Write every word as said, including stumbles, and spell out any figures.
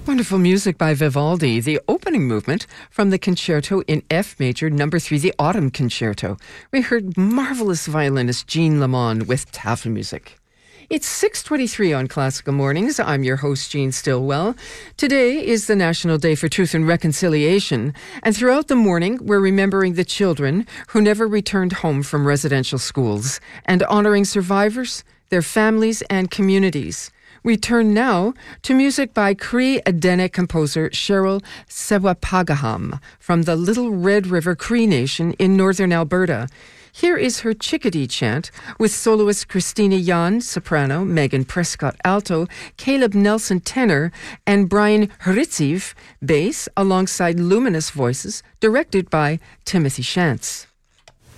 Wonderful music by Vivaldi, the opening movement from the Concerto in F major, number three, the Autumn Concerto. We heard marvelous violinist Jean Lamond with Tafelmusik. It's six twenty-three on Classical Mornings. I'm your host, Jean Stillwell. Today is the National Day for Truth and Reconciliation, and throughout the morning, we're remembering the children who never returned home from residential schools and honoring survivors, their families, and communities. We turn now to music by Cree Edene composer Cheryl Sewapagaham from the Little Red River Cree Nation in northern Alberta. Here is her Chickadee chant with soloist Christina Yan, soprano, Megan Prescott, alto, Caleb Nelson, tenor, and Brian Hritziv, bass, alongside luminous voices, directed by Timothy Shantz.